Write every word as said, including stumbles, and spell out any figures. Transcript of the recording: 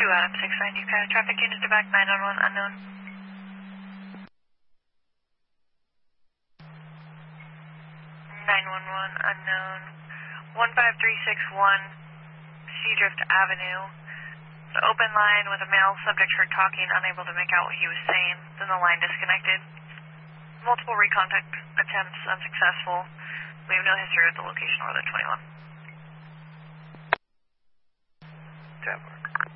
two out of six nine, you kind of traffic unit to back nine one one unknown. nine one one unknown. one five three six one Seadrift Avenue. The open line with a male subject heard talking, unable to make out what he was saying. Then the line disconnected. Multiple recontact attempts unsuccessful. We have no history with the location or the twenty-one. Trevor.